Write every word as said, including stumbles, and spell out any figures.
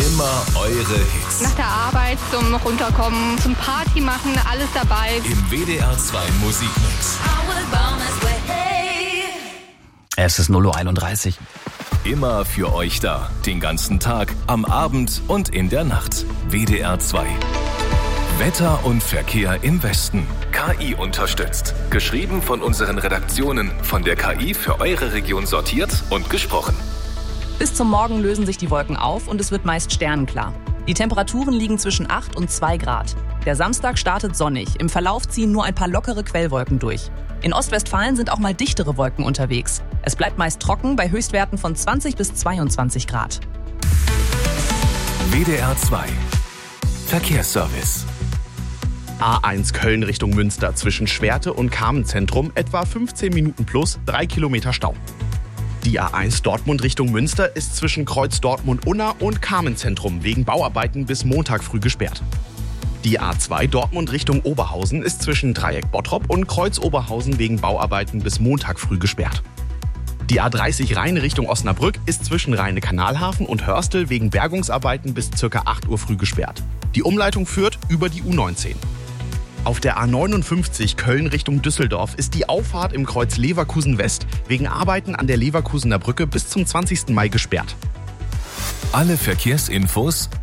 Immer eure Hits. Nach der Arbeit zum Runterkommen, zum Party machen, alles dabei. Im W D R zwei Musikmix. Es ist null Uhr einunddreißig. Immer für euch da. Den ganzen Tag, am Abend und in der Nacht. W D R zwei. Wetter und Verkehr im Westen. K I unterstützt. Geschrieben von unseren Redaktionen. Von der K I für eure Region sortiert und gesprochen. Bis zum Morgen lösen sich die Wolken auf und es wird meist sternenklar. Die Temperaturen liegen zwischen acht und zwei Grad. Der Samstag startet sonnig. Im Verlauf ziehen nur ein paar lockere Quellwolken durch. In Ostwestfalen sind auch mal dichtere Wolken unterwegs. Es bleibt meist trocken bei Höchstwerten von zwanzig bis zweiundzwanzig Grad. W D R zwei. Verkehrsservice. A eins Köln Richtung Münster zwischen Schwerte und Carmen-Zentrum etwa fünfzehn Minuten plus drei Kilometer Stau. Die A eins Dortmund Richtung Münster ist zwischen Kreuz Dortmund-Unna und Carmen-Zentrum wegen Bauarbeiten bis Montag früh gesperrt. Die A zwei Dortmund Richtung Oberhausen ist zwischen Dreieck Bottrop und Kreuz Oberhausen wegen Bauarbeiten bis Montag früh gesperrt. Die A dreißig Rhein Richtung Osnabrück ist zwischen Rheine-Kanalhafen und Hörstel wegen Bergungsarbeiten bis ca. acht Uhr früh gesperrt. Die Umleitung führt über die U neunzehn. Auf der A neunundfünfzig Köln Richtung Düsseldorf ist die Auffahrt im Kreuz Leverkusen West wegen Arbeiten an der Leverkusener Brücke bis zum zwanzigsten Mai gesperrt. Alle Verkehrsinfos